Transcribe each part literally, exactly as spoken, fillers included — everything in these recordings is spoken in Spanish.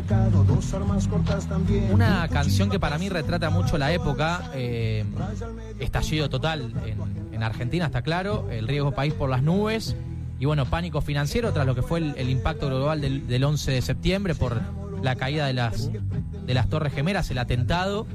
Una canción que para mí retrata mucho la época, eh, estallido total en, en Argentina, está claro, el riesgo país por las nubes y bueno, pánico financiero tras lo que fue el, el impacto global del, del once de septiembre por la caída de las, de las Torres Gemelas, el atentado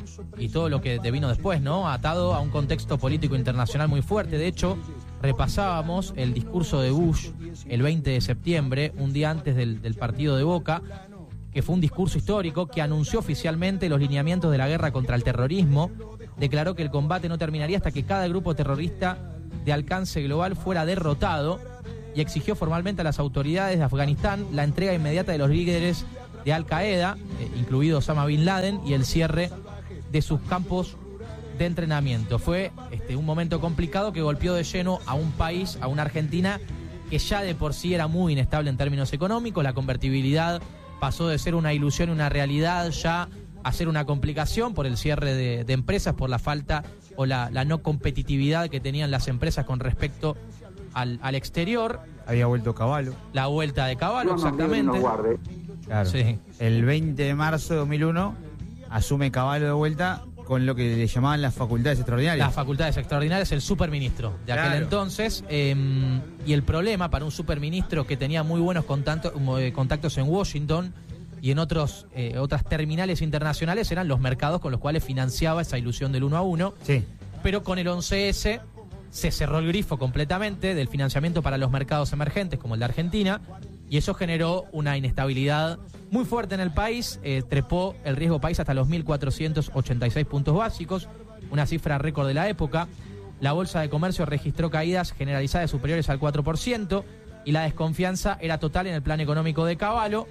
y todo lo que devino después, ¿no? Atado a un contexto político internacional muy fuerte. De hecho, repasábamos el discurso de Bush el veinte de septiembre, un día antes del, del partido de Boca, que fue un discurso histórico que anunció oficialmente los lineamientos de la guerra contra el terrorismo, declaró que el combate no terminaría hasta que cada grupo terrorista de alcance global fuera derrotado y exigió formalmente a las autoridades de Afganistán la entrega inmediata de los líderes de Al Qaeda, eh, incluido Osama Bin Laden, y el cierre de sus campos de entrenamiento. Fue este, un momento complicado que golpeó de lleno a un país, a una Argentina, que ya de por sí era muy inestable en términos económicos. La convertibilidad pasó de ser una ilusión y una realidad ya a ser una complicación por el cierre de, de empresas, por la falta o la, la no competitividad que tenían las empresas con respecto al, al exterior. Había vuelto Cavallo. La vuelta de Cavallo, no, exactamente. No, claro. Sí. El veinte de marzo de dos mil uno asume Cavallo de vuelta con lo que le llamaban las facultades extraordinarias. Las facultades extraordinarias, el superministro de aquel claro. entonces. Eh, y el problema para un superministro que tenía muy buenos contactos, contactos en Washington y en otros eh, otras terminales internacionales eran los mercados con los cuales financiaba esa ilusión del uno a uno. Sí. Pero con el once ese se cerró el grifo completamente del financiamiento para los mercados emergentes como el de Argentina y eso generó una inestabilidad muy fuerte en el país, eh, trepó el riesgo país hasta los mil cuatrocientos ochenta y seis puntos básicos, una cifra récord de la época. La Bolsa de Comercio registró caídas generalizadas superiores al cuatro por ciento y la desconfianza era total en el plan económico de Cavallo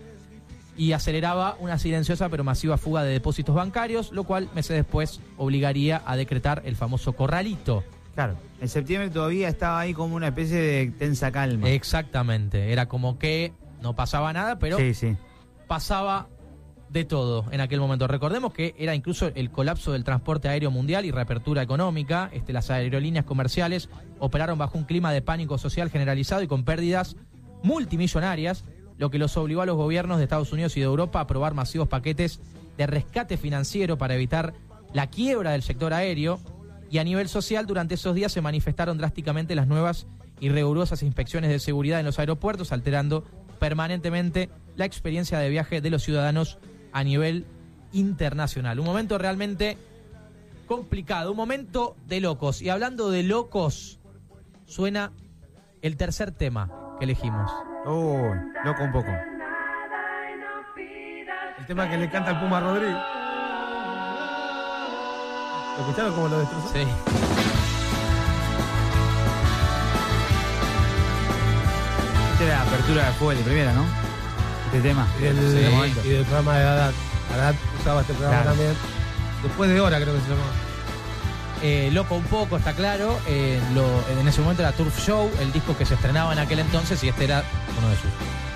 y aceleraba una silenciosa pero masiva fuga de depósitos bancarios, lo cual meses después obligaría a decretar el famoso corralito. Claro, en septiembre todavía estaba ahí como una especie de tensa calma. Exactamente, era como que no pasaba nada, pero sí, sí. pasaba de todo en aquel momento. Recordemos que era incluso el colapso del transporte aéreo mundial y reapertura económica. Este, las aerolíneas comerciales operaron bajo un clima de pánico social generalizado y con pérdidas multimillonarias, lo que los obligó a los gobiernos de Estados Unidos y de Europa a aprobar masivos paquetes de rescate financiero para evitar la quiebra del sector aéreo. Y a nivel social, durante esos días se manifestaron drásticamente las nuevas y rigurosas inspecciones de seguridad en los aeropuertos, alterando permanentemente la experiencia de viaje de los ciudadanos a nivel internacional. Un momento realmente complicado, un momento de locos. Y hablando de locos, suena el tercer tema que elegimos. Oh, loco un poco. El tema que le canta el Puma Rodríguez. ¿Lo escucharon cómo lo destrozó? Sí. Esta era la apertura de fútbol de primera, ¿no? Este tema. Y del, sí. y del programa de Haddad. Haddad usaba este programa claro. también. Después de hora creo que se llamaba. Eh, loco un poco, está claro. Eh, lo, en ese momento era Turf Show, el disco que se estrenaba en aquel entonces y este era uno de sus